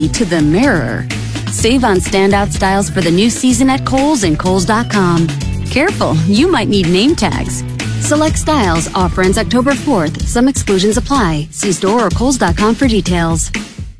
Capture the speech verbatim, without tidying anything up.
to the mirror. Save on standout styles for the new season at Kohl's and Kohl's dot com. Careful, you might need name tags. Select styles. Offer ends October fourth. Some exclusions apply. See store or Kohl's dot com for details.